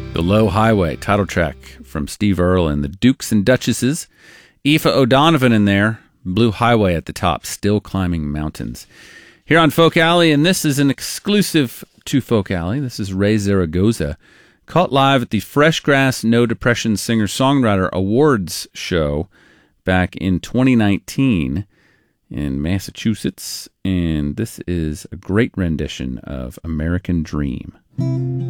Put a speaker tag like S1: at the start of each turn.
S1: The Low Highway, title track from Steve Earle and the Dukes and Duchesses. Aoife O'Donovan in there. Blue Highway at the top, Still Climbing Mountains. Here on Folk Alley, and this is an exclusive to Folk Alley. This is Ray Zaragoza, caught live at the Fresh Grass No Depression Singer-Songwriter Awards show back in 2019 in Massachusetts. And this is a great rendition of American Dream.